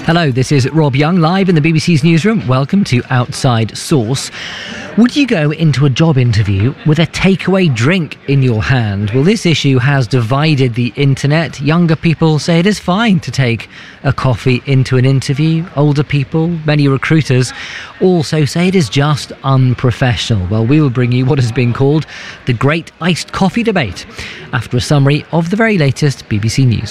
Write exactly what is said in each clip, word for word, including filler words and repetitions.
Hello, this is Rob Young, live in the B B C's newsroom. Welcome to Outside Source. Would you go into a job interview with a takeaway drink in your hand? Well, this issue has divided the internet. Younger people say it is fine to take a coffee into an interview. Older people, many recruiters, also say it is just unprofessional. Well, we will bring you what has been called the Great Iced Coffee Debate after a summary of the very latest B B C News.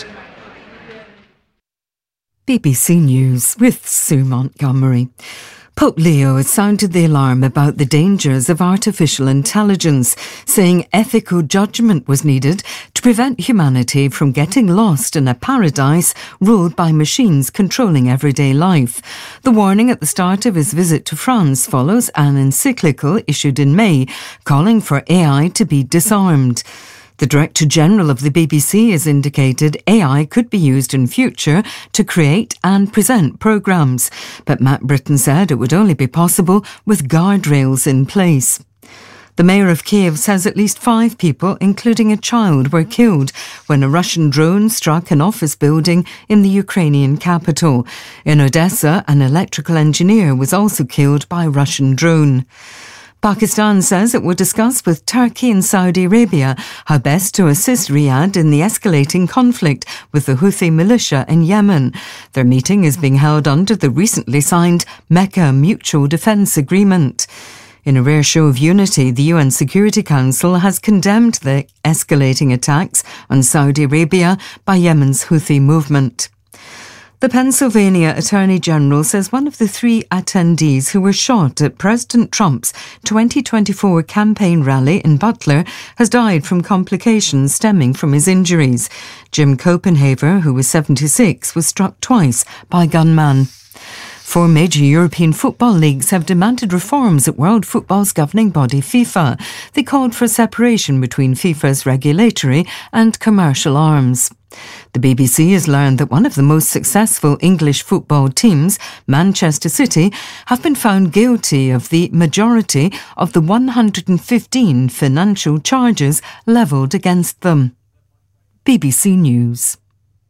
B B C News with Sue Montgomery. Pope Leo has sounded the alarm about the dangers of artificial intelligence, saying ethical judgment was needed to prevent humanity from getting lost in a paradise ruled by machines controlling everyday life. The warning at the start of his visit to France follows an encyclical issued in May calling for A I to be disarmed. The Director-General of the B B C has indicated A I could be used in future to create and present programmes, but Matt Britton said it would only be possible with guardrails in place. The mayor of Kiev says at least five people, including a child, were killed when a Russian drone struck an office building in the Ukrainian capital. In Odessa, an electrical engineer was also killed by a Russian drone. Pakistan says it will discuss with Turkey and Saudi Arabia how best to assist Riyadh in the escalating conflict with the Houthi militia in Yemen. Their meeting is being held under the recently signed Mecca Mutual Defence Agreement. In a rare show of unity, the U N Security Council has condemned the escalating attacks on Saudi Arabia by Yemen's Houthi movement. The Pennsylvania Attorney General says one of the three attendees who were shot at President Trump's twenty twenty-four campaign rally in Butler has died from complications stemming from his injuries. Jim Copenhaver, who was seventy-six, was struck twice by a gunman. Four major European football leagues have demanded reforms at World Football's governing body FIFA. They called for a separation between FIFA's regulatory and commercial arms. The B B C has learned that one of the most successful English football teams, Manchester City, have been found guilty of the majority of the one hundred fifteen financial charges levelled against them. B B C News.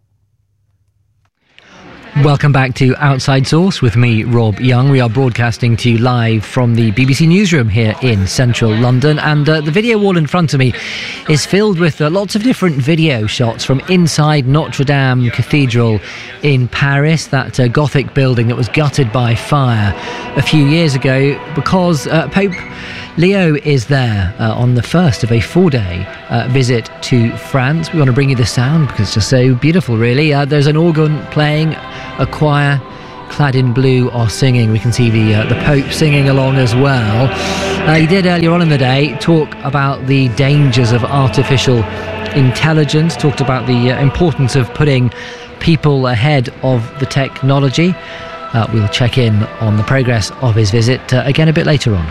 Welcome back to Outside Source with me, Rob Young. We are broadcasting to you live from the B B C newsroom here in central London, and uh, the video wall in front of me is filled with uh, lots of different video shots from inside Notre Dame Cathedral in Paris, that uh, Gothic building that was gutted by fire a few years ago because uh, Pope Leo is there uh, on the first of a four-day uh, visit to France. We want to bring you the sound because it's just so beautiful, really. Uh, there's an organ playing, a choir clad in blue are singing. We can see the uh, the Pope singing along as well. Uh, he did earlier on in the day talk about the dangers of artificial intelligence, talked about the uh, importance of putting people ahead of the technology. Uh, we'll check in on the progress of his visit uh, again a bit later on.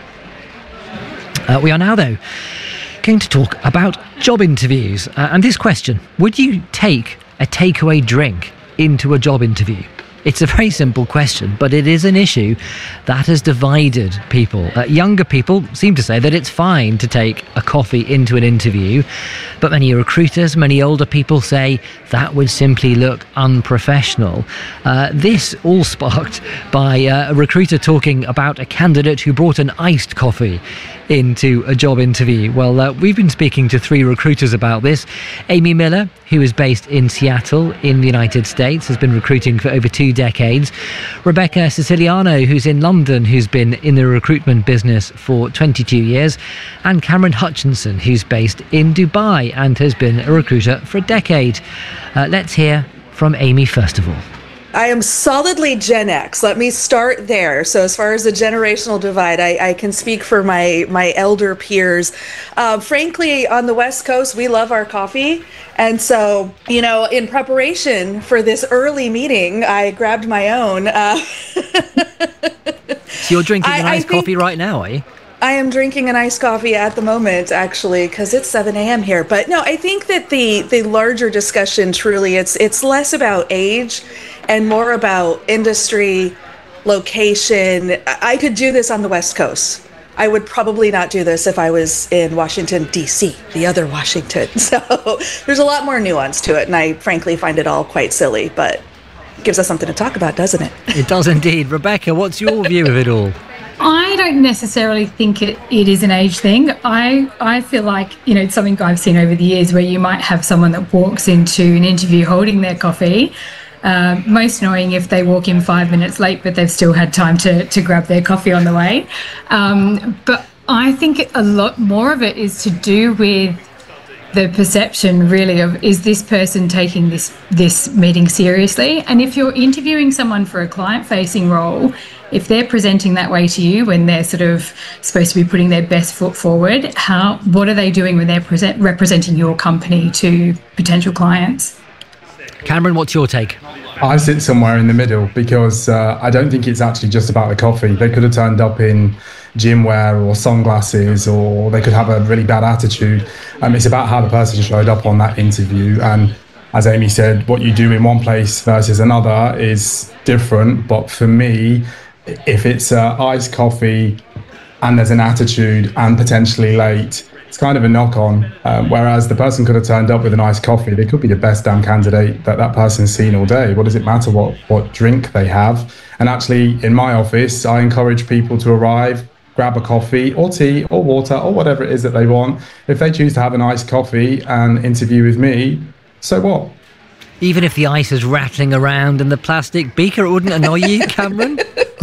Uh, we are now, though, going to talk about job interviews. Uh, and this question, would you take a takeaway drink into a job interview? It's a very simple question, but it is an issue that has divided people. Uh, younger people seem to say that it's fine to take a coffee into an interview, but many recruiters, many older people say that would simply look unprofessional. Uh, this all sparked by uh, a recruiter talking about a candidate who brought an iced coffee into a job interview. Well, uh, we've been speaking to three recruiters about this. Amy Miller, who is based in Seattle in the United States, has been recruiting for over two decades. Rebecca Siciliano, who's in London, who's been in the recruitment business for twenty-two years. And Cameron Hutchinson, who's based in Dubai and has been a recruiter for a decade. Uh, let's hear from Amy first of all. I am solidly Gen X. Let me start there. So as far as the generational divide, I, I can speak for my, my elder peers. Uh, frankly, on the West Coast, we love our coffee. And so, you know, in preparation for this early meeting, I grabbed my own. Uh, so you're drinking an iced coffee right now, are you? I am drinking an iced coffee at the moment, actually, because it's seven a.m. here. But no, I think that the the larger discussion, truly, it's it's less about age and more about industry, location. I could do this on the West Coast. I would probably not do this if I was in Washington, D C, the other Washington. So there's a lot more nuance to it, and I frankly find it all quite silly, but gives us something to talk about, doesn't it? It does indeed. Rebecca, what's your view of it all? I don't necessarily think it, it is an age thing. I, I feel like, you know, it's something I've seen over the years where you might have someone that walks into an interview holding their coffee. Uh, most annoying if they walk in five minutes late, but they've still had time to, to grab their coffee on the way. Um, but I think a lot more of it is to do with the perception, really, of is this person taking this this meeting seriously? And if you're interviewing someone for a client-facing role, if they're presenting that way to you when they're sort of supposed to be putting their best foot forward, how what are they doing when they're present, representing your company to potential clients? Cameron, what's your take? I sit somewhere in the middle because uh, I don't think it's actually just about the coffee. They could have turned up in gym wear or sunglasses, or they could have a really bad attitude. Um, it's about how the person showed up on that interview. And as Amy said, what you do in one place versus another is different. But for me, if it's uh, iced coffee and there's an attitude and potentially late, it's kind of a knock-on. Um, whereas the person could have turned up with an iced coffee. They could be the best damn candidate that that person's seen all day. What does it matter what, what drink they have? And actually, in my office, I encourage people to arrive, grab a coffee or tea or water or whatever it is that they want. If they choose to have an iced coffee and interview with me, so what? Even if the ice is rattling around in the plastic beaker, it wouldn't annoy you, Cameron?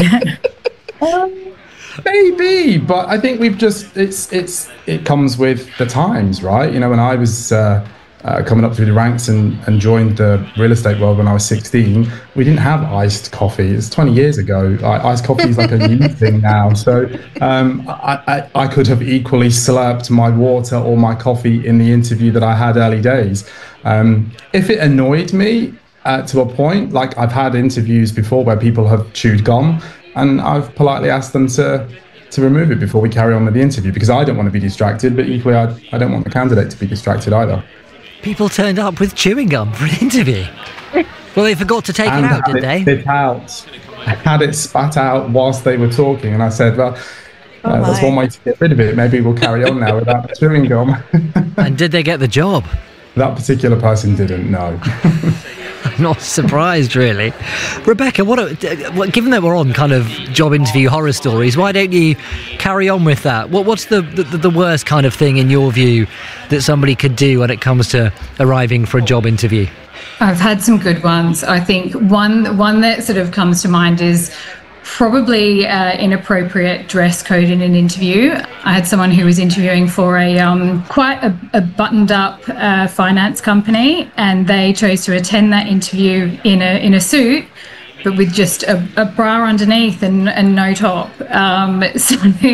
um, maybe, but I think we've just, it's, it's, it comes with the times, right? You know, when I was uh, uh, coming up through the ranks and, and joined the real estate world when I was sixteen, we didn't have iced coffee. It's twenty years ago. I, iced coffee is like a new thing now. So um, I, I, I could have equally slurped my water or my coffee in the interview that I had early days. Um, if it annoyed me uh, to a point, like I've had interviews before where people have chewed gum, and I've politely asked them to to remove it before we carry on with the interview, because I don't want to be distracted, but equally I, I don't want the candidate to be distracted either. People turned up with chewing gum for an interview. Well, they forgot to take and it out, did it they? Spit out. I had it spat out whilst they were talking, and I said, well, oh uh, that's one way to get rid of it. Maybe we'll carry on now without the chewing gum. And did they get the job? That particular person didn't, no. I'm not surprised, really. Rebecca, what, a, what, given that we're on kind of job interview horror stories, why don't you carry on with that? What, what's the, the, the worst kind of thing, in your view, that somebody could do when it comes to arriving for a job interview? I've had some good ones. I think one one that sort of comes to mind is probably uh, inappropriate dress code in an interview. I had someone who was interviewing for a um, quite a, a buttoned-up uh, finance company, and they chose to attend that interview in a in a suit, but with just a, a bra underneath and, and no top. Um, so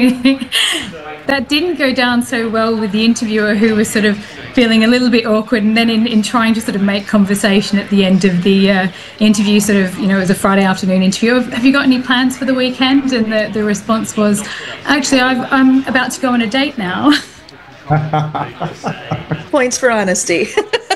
that didn't go down so well with the interviewer, who was sort of feeling a little bit awkward. And then in, in trying to sort of make conversation at the end of the uh, interview, sort of, you know, it was a Friday afternoon interview, have you got any plans for the weekend? And the, the response was, actually, I've, I'm about to go on a date now. Points for honesty.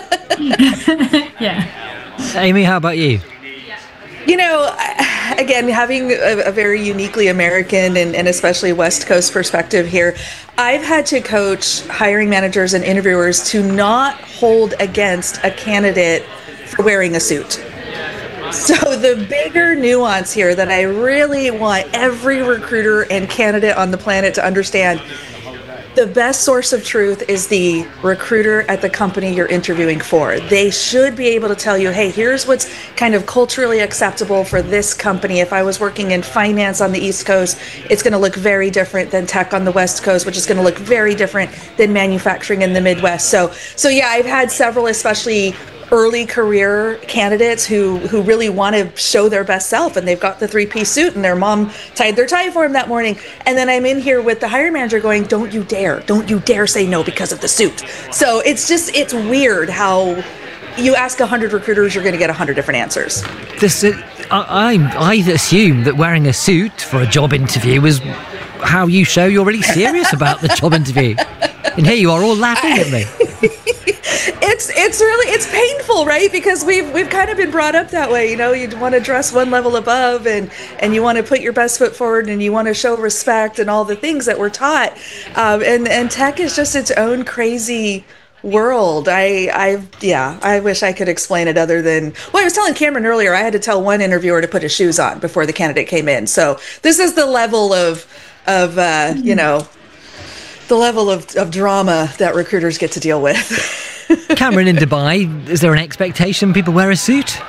Yeah. Amy, how about you? You know, again, having a, a very uniquely American and, and especially West Coast perspective here, I've had to coach hiring managers and interviewers to not hold against a candidate for wearing a suit. So the bigger nuance here that I really want every recruiter and candidate on the planet to understand: the best source of truth is the recruiter at the company you're interviewing for. They should be able to tell you, hey, here's what's kind of culturally acceptable for this company. If I was working in finance on the East Coast, it's going to look very different than tech on the West Coast, which is going to look very different than manufacturing in the Midwest. So, so yeah, I've had several, especially early career candidates who who really want to show their best self, and they've got the three-piece suit and their mom tied their tie for them that morning, and then I'm in here with the hiring manager going, don't you dare don't you dare say no because of the suit. So it's just, it's weird how you ask a hundred recruiters, you're going to get a hundred different answers. This uh, I, I I assume that wearing a suit for a job interview is how you show you're really serious about the job interview, and here you are all laughing at me. It's it's really, it's painful, right? Because we've we've kind of been brought up that way. You know, you want to dress one level above, and and you want to put your best foot forward, and you want to show respect and all the things that we're taught. Um, and and tech is just its own crazy world. I, I, yeah, I wish I could explain it other than, well, I was telling Cameron earlier, I had to tell one interviewer to put his shoes on before the candidate came in. So this is the level of, of, uh, you know, the level of, of drama that recruiters get to deal with. Cameron, in Dubai, is there an expectation people wear a suit?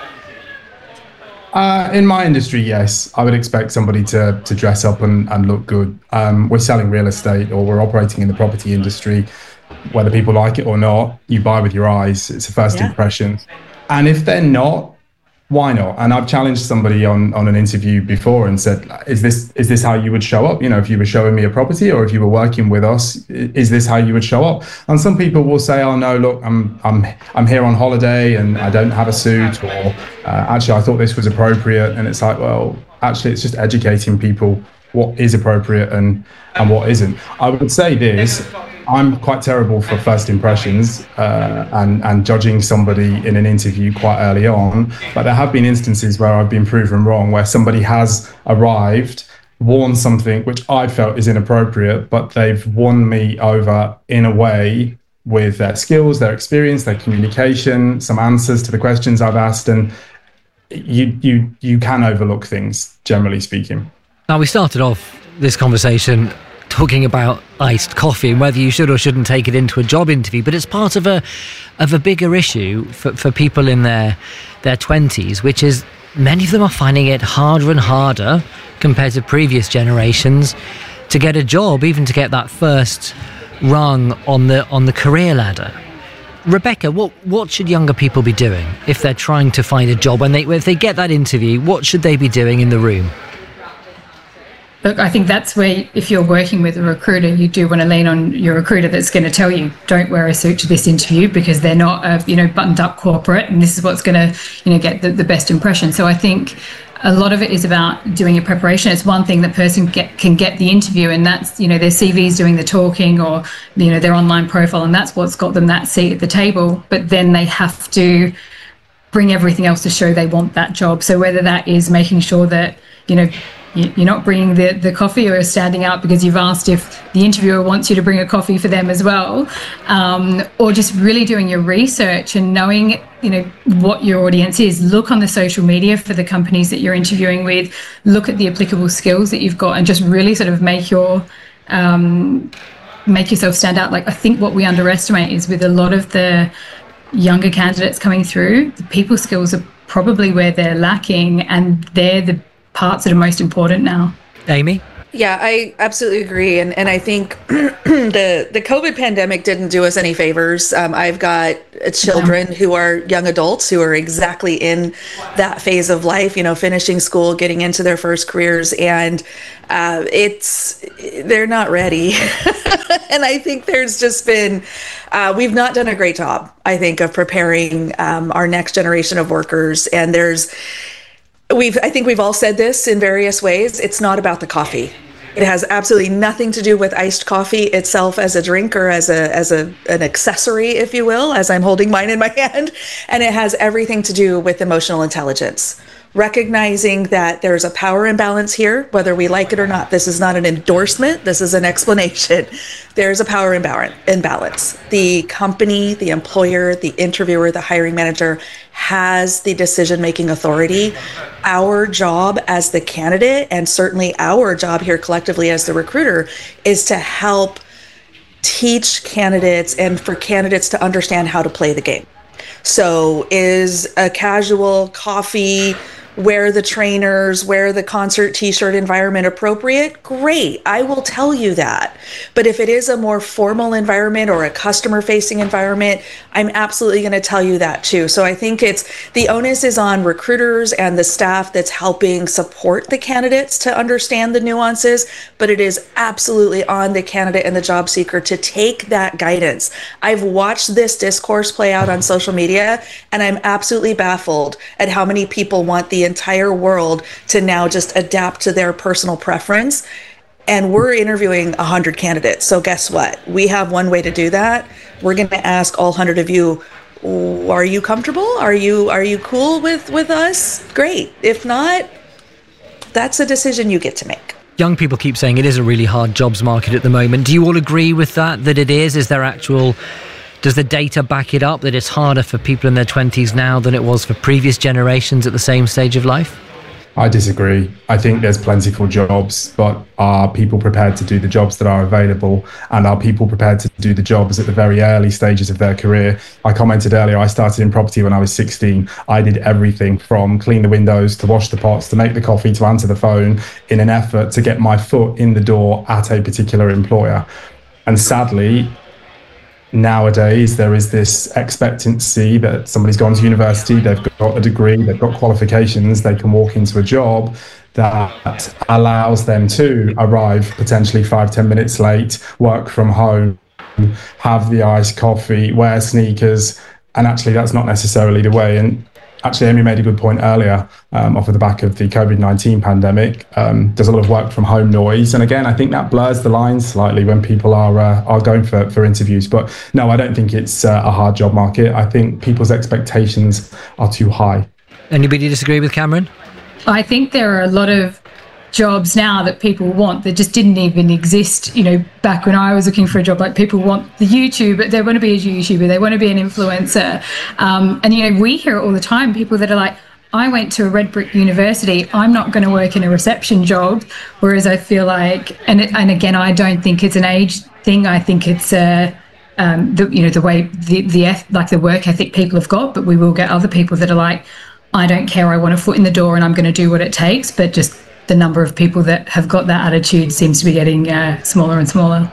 Uh, in my industry, yes. I would expect somebody to to dress up and, and look good. Um, we're selling real estate, or we're operating in the property industry. Whether people like it or not, you buy with your eyes. It's a first yeah. impression. And if they're not, why not? And I've challenged somebody on, on an interview before and said, is this is this how you would show up? You know, if you were showing me a property or if you were working with us, is this how you would show up? And some people will say, oh no, look, I'm I'm I'm here on holiday and I don't have a suit, or uh, actually I thought this was appropriate. And it's like, well, actually it's just educating people what is appropriate and, and what isn't. I would say this, I'm quite terrible for first impressions uh, and, and judging somebody in an interview quite early on. But there have been instances where I've been proven wrong, where somebody has arrived, worn something which I felt is inappropriate, but they've won me over in a way with their skills, their experience, their communication, some answers to the questions I've asked. And you you you can overlook things, generally speaking. Now, we started off this conversation talking about iced coffee and whether you should or shouldn't take it into a job interview, but it's part of a of a bigger issue for, for people in their their twenties, which is many of them are finding it harder and harder compared to previous generations to get a job, even to get that first rung on the on the career ladder. Rebecca, what what should younger people be doing if they're trying to find a job? When they if they get that interview, what should they be doing in the room? Look, I think that's where, if you're working with a recruiter, you do want to lean on your recruiter that's going to tell you, don't wear a suit to this interview, because they're not a, you know, buttoned up corporate, and this is what's going to, you know, get the, the best impression. So I think a lot of it is about doing your preparation. It's one thing that person get, can get the interview, and that's, you know, their C V's doing the talking, or, you know, their online profile, and that's what's got them that seat at the table. But then they have to bring everything else to show they want that job. So whether that is making sure that, you know, you're not bringing the, the coffee, or standing out because you've asked if the interviewer wants you to bring a coffee for them as well, um, or just really doing your research and knowing, you know, what your audience is. Look on the social media for the companies that you're interviewing with, look at the applicable skills that you've got, and just really sort of make your um, make yourself stand out. Like, I think what we underestimate is with a lot of the younger candidates coming through, the people skills are probably where they're lacking, and they're the parts that are most important now. Amy? Yeah, I absolutely agree. And and I think the the COVID pandemic didn't do us any favors. Um, I've got children yeah. who are young adults who are exactly in that phase of life, you know, finishing school, getting into their first careers. And uh, it's, they're not ready. And I think there's just been, uh, we've not done a great job, I think, of preparing um, our next generation of workers. And there's, We've, I think we've all said this in various ways. It's not about the coffee. It has absolutely nothing to do with iced coffee itself as a drink, or as a as a an accessory, if you will, as I'm holding mine in my hand. And it has everything to do with emotional intelligence. Recognizing that there's a power imbalance here, whether we like it or not. This is not an endorsement. This is an explanation. There's a power imbalance. The company, the employer, the interviewer, the hiring manager has the decision-making authority. Our job as the candidate, and certainly our job here collectively as the recruiter, is to help teach candidates and for candidates to understand how to play the game. So is a casual coffee, wear the trainers, wear the concert t-shirt environment appropriate? Great, I will tell you that. But if it is a more formal environment or a customer-facing environment, I'm absolutely going to tell you that too. So I think it's, the onus is on recruiters and the staff that's helping support the candidates to understand the nuances, but it is absolutely on the candidate and the job seeker to take that guidance. I've watched this discourse play out on social media, and I'm absolutely baffled at how many people want the entire world to now just adapt to their personal preference. And we're interviewing one hundred candidates. So guess what? We have one way to do that. We're going to ask all one hundred of you, are you comfortable? Are you are you cool with, with us? Great. If not, that's a decision you get to make. Young people keep saying it is a really hard jobs market at the moment. Do you all agree with that, that it is? Is there actual Does the data back it up that it's harder for people in their twenties now than it was for previous generations at the same stage of life? I disagree. I think there's plentiful jobs, but are people prepared to do the jobs that are available? And are people prepared to do the jobs at the very early stages of their career? I commented earlier, I started in property when I was sixteen. I did everything from clean the windows to wash the pots to make the coffee to answer the phone in an effort to get my foot in the door at a particular employer. And sadly, nowadays, there is this expectancy that somebody's gone to university, they've got a degree, they've got qualifications, they can walk into a job that allows them to arrive potentially five, ten minutes late, work from home, have the iced coffee, wear sneakers. And actually, that's not necessarily the way. And actually, Amy made a good point earlier um, off of the back of the COVID nineteen pandemic. Um, there's a lot of work from home noise. And again, I think that blurs the lines slightly when people are uh, are going for, for interviews. But no, I don't think it's uh, a hard job market. I think people's expectations are too high. Anybody disagree with Cameron? I think there are a lot of jobs now that people want that just didn't even exist, you know, back when I was looking for a job. Like, people want the YouTube, but they want to be a YouTuber, they want to be an influencer. Um, and, you know, we hear it all the time, people that are like, I went to a red brick university, I'm not going to work in a reception job. Whereas I feel like, and it, and again, I don't think it's an age thing. I think it's uh, um, the, you know, the way the, the, like the work ethic people have got, but we will get other people that are like, I don't care, I want a foot in the door and I'm going to do what it takes. But just the number of people that have got that attitude seems to be getting uh, smaller and smaller.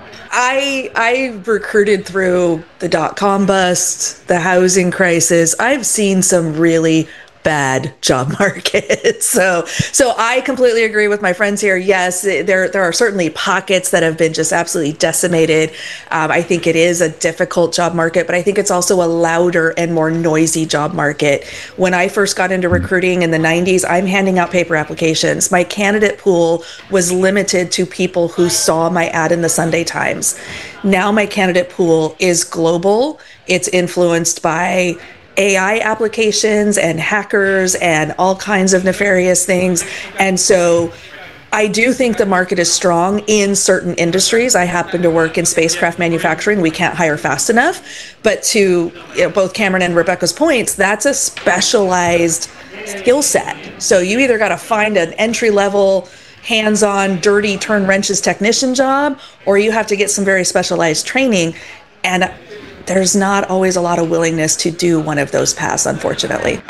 I I recruited through the dot-com bust, the housing crisis. I've seen some really bad job market. So so I completely agree with my friends here. Yes, there there are certainly pockets that have been just absolutely decimated. Um, I think it is a difficult job market, but I think it's also a louder and more noisy job market. When I first got into recruiting in the nineties, I'm handing out paper applications. My candidate pool was limited to people who saw my ad in the Sunday Times. Now my candidate pool is global. It's influenced by A I applications and hackers and all kinds of nefarious things. And so I do think the market is strong in certain industries. I happen to work in spacecraft manufacturing. We can't hire fast enough. But to, you know, both Cameron and Rebecca's points, that's a specialized skill set. So you either got to find an entry level, hands-on, dirty turn wrenches technician job, or you have to get some very specialized training. And there's not always a lot of willingness to do one of those paths, unfortunately.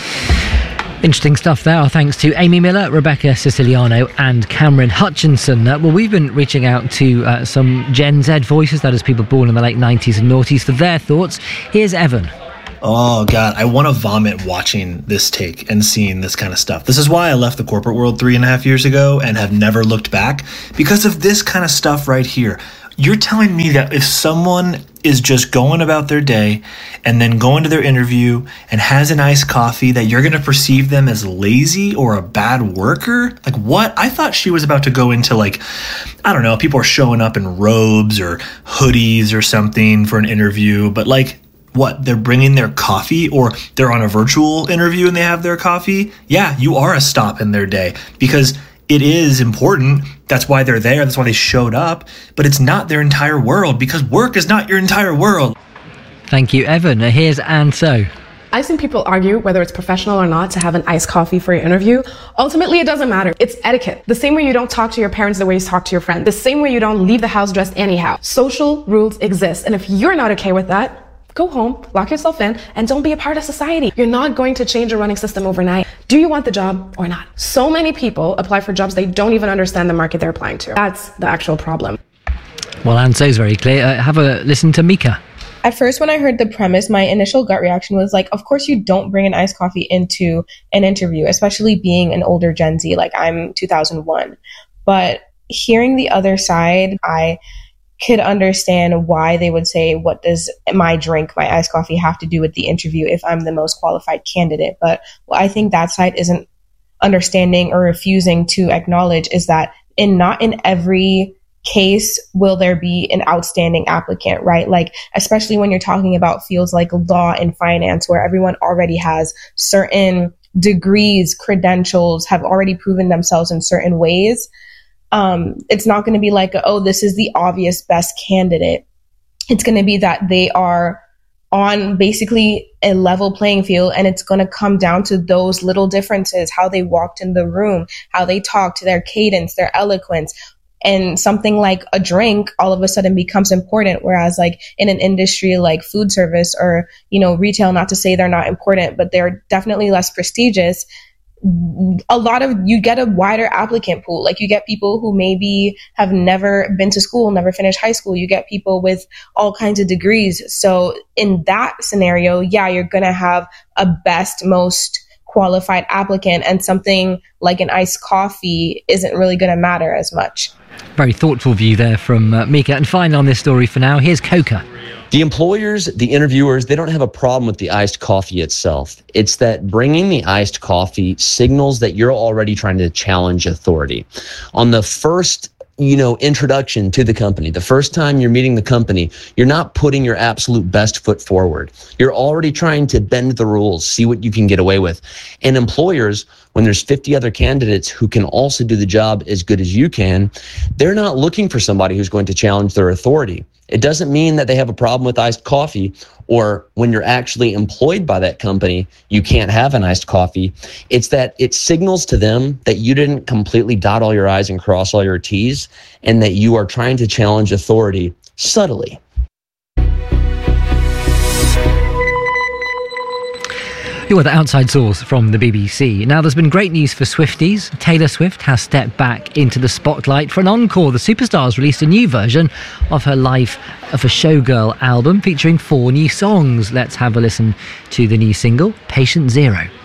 Interesting stuff there. Our thanks to Amy Miller, Rebecca Siciliano and Cameron Hutchinson. Uh, well, we've been reaching out to uh, some Gen Z voices, that is people born in the late nineties and noughties, for their thoughts. Here's Evan. Oh, God, I want to vomit watching this take and seeing this kind of stuff. This is why I left the corporate world three and a half years ago and have never looked back, because of this kind of stuff right here. You're telling me that if someone is just going about their day and then going to their interview and has an iced coffee, that you're going to perceive them as lazy or a bad worker? Like, what? I thought she was about to go into, like, I don't know, people are showing up in robes or hoodies or something for an interview, but like, what, they're bringing their coffee, or they're on a virtual interview and they have their coffee? Yeah, you are a stop in their day, because it is important. That's why they're there. That's why they showed up. But it's not their entire world, because work is not your entire world. Thank you, Evan. Now here's Anne So. I've seen people argue whether it's professional or not to have an iced coffee for your interview. Ultimately, it doesn't matter. It's etiquette. The same way you don't talk to your parents the way you talk to your friends. The same way you don't leave the house dressed anyhow. Social rules exist. And if you're not okay with that, go home, lock yourself in, and don't be a part of society. You're not going to change a running system overnight. Do you want the job or not? So many people apply for jobs they don't even understand the market they're applying to. That's the actual problem. Well, Anne So's very clear. Uh, have a listen to Mika. At first, when I heard the premise, my initial gut reaction was like, of course you don't bring an iced coffee into an interview, especially being an older Gen Z, like I'm two thousand one. But hearing the other side, I could understand why they would say, what does my drink, my iced coffee, have to do with the interview if I'm the most qualified candidate? But what I think that side isn't understanding or refusing to acknowledge is that in not in every case will there be an outstanding applicant, right? Like, especially when you're talking about fields like law and finance, where everyone already has certain degrees, credentials, have already proven themselves in certain ways. Um, it's not going to be like, oh, this is the obvious best candidate. It's going to be that they are on basically a level playing field, and it's going to come down to those little differences, how they walked in the room, how they talked, their cadence, their eloquence. And something like a drink all of a sudden becomes important, whereas like in an industry like food service or, you know, retail, not to say they're not important, but they're definitely less prestigious. A lot of, you get a wider applicant pool. Like you get people who maybe have never been to school, never finished high school. You get people with all kinds of degrees. So in that scenario, yeah, you're going to have a best, most qualified applicant, and something like an iced coffee isn't really going to matter as much. Very thoughtful view there from uh, Mika. And finally on this story for now, here's Coca. The employers, the interviewers, they don't have a problem with the iced coffee itself. It's that bringing the iced coffee signals that you're already trying to challenge authority. On the first, you know, introduction to the company, the first time you're meeting the company, you're not putting your absolute best foot forward. You're already trying to bend the rules, see what you can get away with. And employers, when there's fifty other candidates who can also do the job as good as you can, they're not looking for somebody who's going to challenge their authority. It doesn't mean that they have a problem with iced coffee, or when you're actually employed by that company, you can't have an iced coffee. It's that it signals to them that you didn't completely dot all your I's and cross all your T's, and that you are trying to challenge authority subtly. You're with Outside Source from the B B C. Now, there's been great news for Swifties. Taylor Swift has stepped back into the spotlight for an encore. The superstar's released a new version of her Life of a Showgirl album featuring four new songs. Let's have a listen to the new single, Patient Zero.